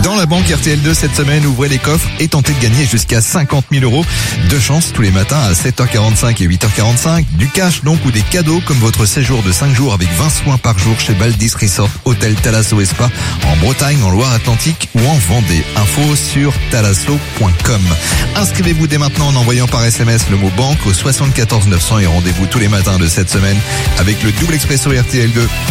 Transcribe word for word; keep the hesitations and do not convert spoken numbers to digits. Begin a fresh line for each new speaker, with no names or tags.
Dans la banque R T L deux cette semaine, ouvrez les coffres et tentez de gagner jusqu'à cinquante mille euros. Deux chances tous les matins à sept heures quarante-cinq et huit heures quarante-cinq. Du cash donc ou des cadeaux comme votre séjour de cinq jours avec vingt soins par jour chez Baldis Resort Hôtel Thalasso et Spa en Bretagne, en Loire-Atlantique ou en Vendée. Info sur thalasso point com. Inscrivez-vous dès maintenant en envoyant par S M S le mot banque au soixante-quatorze neuf cents et rendez-vous tous les matins de cette semaine avec le double expresso R T L deux.